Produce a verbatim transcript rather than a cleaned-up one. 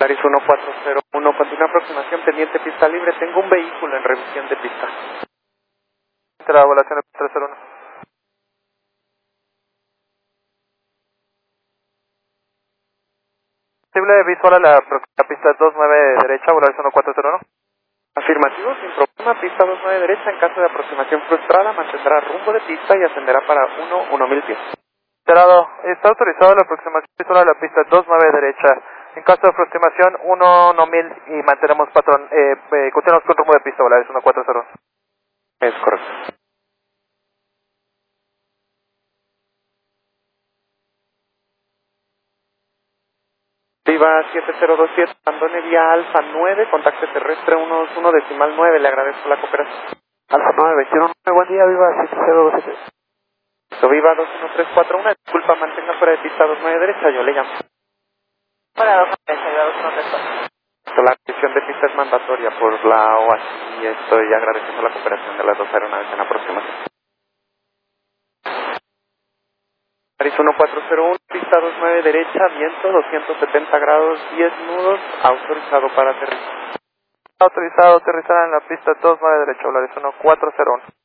Polaris uno cuatro cero uno, continúa aproximación pendiente pista libre, tengo un vehículo en revisión de pista. La volación de tres cero uno. Posible visual a la, la pista dos nueve derecha, Volaris uno cuatro cero uno. Afirmativo, sin problema, pista dos nueve derecha, en caso de aproximación frustrada, mantendrá rumbo de pista y ascenderá para uno uno mil pies. Cerrado, está autorizado la aproximación visual a la pista dos nueve derecha. En caso de aproximación uno mil y mantenemos patrón, eh, eh, continuamos con rumbo de pista, Volaris uno cuatro cero uno. Es correcto. Viva siete cero dos siete, abandone vía Alfa nueve, contacto terrestre uno dos uno decimal nueve, le agradezco la cooperación. Alfa nueve veintiuno, buen día, Viva siete cero dos siete. Viva dos uno tres cuatro uno, disculpa, mantenga fuera de pista dos nueve derecha, yo le llamo. Fuera de dos nueve derecha, Viva dos uno tres cuatro. La revisión de pista es mandatoria por la O A S y estoy agradeciendo la cooperación de las dos aeronaves en aproximación. Paris uno cuatro cero uno, pista dos nueve derecha, viento doscientos setenta grados, diez nudos, autorizado para aterrizar. Autorizado aterrizar en la pista dos nueve derecha, Volaris uno cuatro cero uno.